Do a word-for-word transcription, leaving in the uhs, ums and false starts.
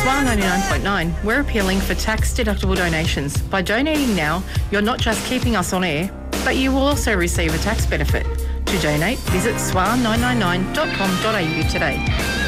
S W A R ninety-nine point nine, we're appealing for tax-deductible donations. By donating now, you're not just keeping us on air, but you will also receive a tax benefit. To donate, visit S W A R nine nine nine dot com dot a u today.